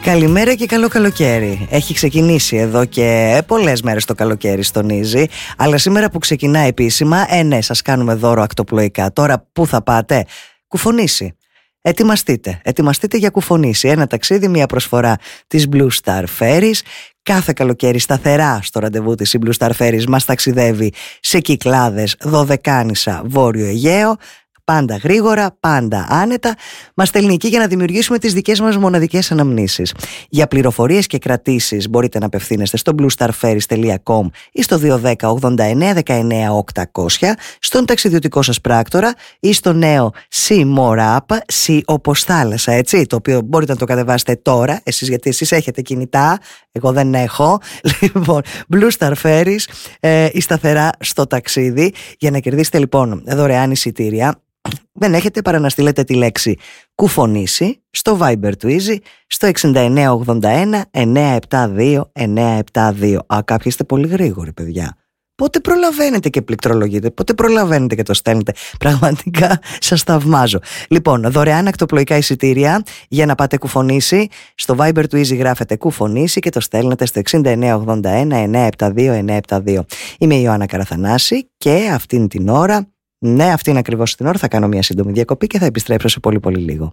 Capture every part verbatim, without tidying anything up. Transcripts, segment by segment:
Καλημέρα και καλό καλοκαίρι. Έχει ξεκινήσει εδώ και πολλές μέρες το καλοκαίρι στον Easy, αλλά σήμερα που ξεκινά επίσημα, ε ναι, σας κάνουμε δώρο ακτοπλοϊκά. Τώρα πού θα πάτε? Κουφονήσει. Ετοιμαστείτε, ετοιμαστείτε για Κουφονήσει. Ένα ταξίδι, μια προσφορά της Blue Star Ferries. Κάθε καλοκαίρι σταθερά στο ραντεβού της η Blue Star Ferries μας ταξιδεύει σε Κυκλάδες, Δωδεκάνησα, Βόρειο Αιγαίο. Πάντα γρήγορα, πάντα άνετα. Μας στέλνει εκεί για να δημιουργήσουμε τις δικές μας μοναδικές αναμνήσεις. Για πληροφορίες και κρατήσεις μπορείτε να απευθύνεστε στο blue star ferries τελεία com ή στο δύο ένα μηδέν ογδόντα εννέα δεκαεννέα οκτακόσια, στον ταξιδιωτικό σας πράκτορα ή στο νέο See More App, See όπως θάλασσα, έτσι, το οποίο μπορείτε να το κατεβάσετε τώρα, εσείς, γιατί εσείς έχετε κινητά, εγώ δεν έχω. Λοιπόν, Blue Star Ferries, ε, η σταθερά στο ταξίδι. Για να κερδίσετε λοιπόν δωρεάν εισιτήρια, δεν έχετε παρά να στείλετε τη λέξη Κουφονήσει στο Viber του Easy στο εξήντα εννέα ογδόντα ένα εννιακόσια εβδομήντα δύο εννιακόσια εβδομήντα δύο. Α, κάποιοι είστε πολύ γρήγοροι, παιδιά. Πότε προλαβαίνετε και πληκτρολογείτε, πότε προλαβαίνετε και το στέλνετε? Πραγματικά σας θαυμάζω. Λοιπόν, δωρεάν ακτοπλοϊκά εισιτήρια για να πάτε Κουφονήσει. Στο Viber του Easy γράφετε Κουφονήσει και το στέλνετε στο εξήντα εννέα ογδόντα ένα εννιακόσια εβδομήντα δύο εννιακόσια εβδομήντα δύο. Είμαι η Ιωάννα Καραθανάση και αυτήν την ώρα, ναι, αυτήν ακριβώς την ώρα θα κάνω μια σύντομη διακοπή και θα επιστρέψω σε πολύ πολύ λίγο.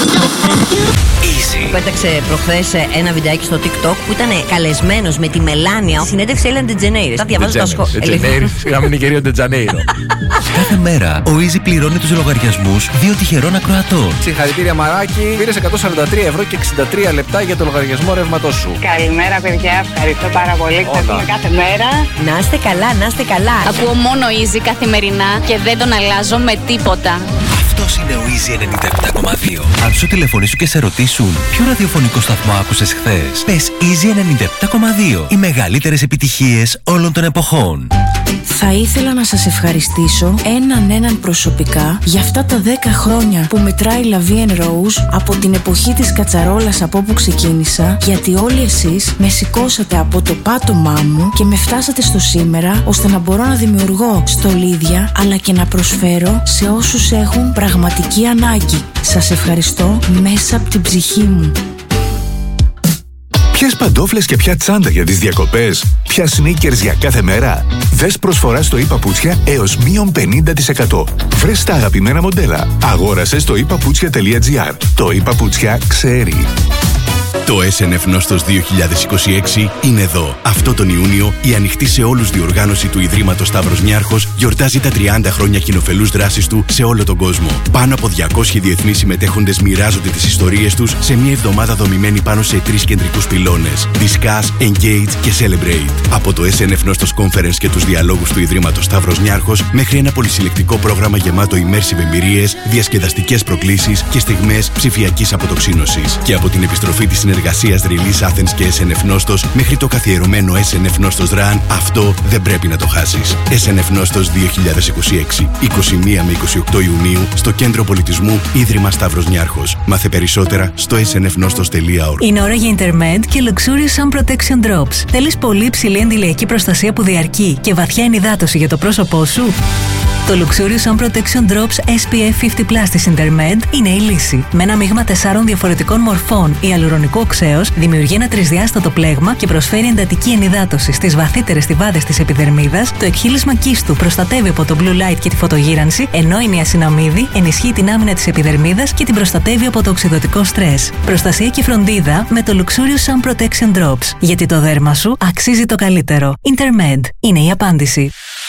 Easy. Πέταξε προχθές ένα βιντεάκι στο TikTok που ήταν καλεσμένος με τη Μελάνια. Συνέντευξη Έλεν Ντετζενέιρες. Θα διαβάζω τα σχόλια. Ντετζενέιρες, συγγνώμη, είναι κυρίω Ντετζανέιρο. Κάθε μέρα ο Easy πληρώνει τους λογαριασμούς δύο τυχερών ακροατών. Συγχαρητήρια, Μαράκι. Πήρες εκατόν σαράντα τρία ευρώ και εξήντα τρία λεπτά για το λογαριασμό ρεύματός σου. Καλημέρα, παιδιά. Ευχαριστώ πάρα πολύ. Ξαφνούμε κάθε μέρα. Να είστε καλά, να είστε καλά. Ακούω μόνο Easy καθημερινά και δεν τον αλλάζω με τίποτα. Αυτός είναι ο Easy ενενήντα επτά κόμμα δύο. Αν σου τηλεφωνήσουν και σε ρωτήσουν ποιο ραδιοφωνικό σταθμό άκουσες χθες, πες Easy ενενήντα επτά κόμμα δύο. Οι μεγαλύτερες επιτυχίες όλων των εποχών. Θα ήθελα να σας ευχαριστήσω έναν έναν προσωπικά για αυτά τα δέκα χρόνια που μετράει La Vie en Rose, από την εποχή της κατσαρόλας από όπου ξεκίνησα, γιατί όλοι εσείς με σηκώσατε από το πάτωμά μου και με φτάσατε στο σήμερα, ώστε να μπορώ να δημιουργώ στολίδια αλλά και να προσφέρω σε όσους έχουν πραγματική ανάγκη. Σας ευχαριστώ μέσα από την ψυχή μου. Ποιες παντόφλες και ποια τσάντα για τις διακοπές? Ποια sneakers για κάθε μέρα? Δες προσφορά στο iPaputsια έως μείον πενήντα τοις εκατό. Βρες τα αγαπημένα μοντέλα. Αγόρασε στο iPaputsια τελεία gr. Το iPaputsια ξέρει. Το ες εν εφ Νόστος δύο χιλιάδες είκοσι έξι είναι εδώ. Αυτό τον Ιούνιο η ανοιχτή σε όλους διοργάνωση του Ιδρύματος Σταύρος Νιάρχος γιορτάζει τα τριάντα χρόνια κοινοφελούς δράσης του σε όλο τον κόσμο. Πάνω από διακόσιοι διεθνείς συμμετέχοντες μοιράζονται τις ιστορίες τους σε μια εβδομάδα δομημένη πάνω σε τρεις κεντρικούς πυλώνες: Discuss, Engage και Celebrate. Από το ες εν εφ Νόστος Conference και τους διαλόγους του Ιδρύματος Σταύρος Νιάρχος μέχρι ένα πολυσυλλεκτικό πρόγραμμα γεμάτο immersive εμπειρίες, διασκεδαστικές προκλήσεις και στιγμές ψηφιακής αποτοξίνωσης. Και από την επιστροφή της συνεργασίας Release Athens και ες εν εφ Νόστος μέχρι το καθιερωμένο ες εν εφ Νόστος Run, αυτό δεν πρέπει να το χάσεις. ες εν εφ Νόστος δύο χιλιάδες είκοσι έξι, είκοσι μία με είκοσι οκτώ Ιουνίου, στο Κέντρο Πολιτισμού Ίδρυμα Σταύρος Νιάρχος. Μάθε περισσότερα στο ες εν εφ νόστος τελεία org. Είναι ώρα για Intermed και Luxurious Sun Protection Drops. Θέλεις πολύ υψηλή αντιλιακή προστασία που διαρκεί και βαθιά ενυδάτωση για το πρόσωπό σου? Το Luxurious Sun Protection Drops ες πι εφ πενήντα πλας της Intermed είναι η λύση. Με ένα μείγμα τεσσάρων διαφορετικών μορφών ιαλουρονικού οξέως δημιουργεί ένα τρισδιάστατο πλέγμα και προσφέρει εντατική ενυδάτωση στις βαθύτερες στιβάδες της επιδερμίδας. Το εκχύλισμα κύστου προστατεύει από το blue light και τη φωτογύρανση, ενώ η νιασιναμίδη ενισχύει την άμυνα της επιδερμίδας και την προστατεύει από το οξυδωτικό στρες. Προστασία και φροντίδα με το Luxurious Sun Protection Drops. Γιατί το δέρμα σου αξίζει το καλύτερο. Intermed είναι η απάντηση.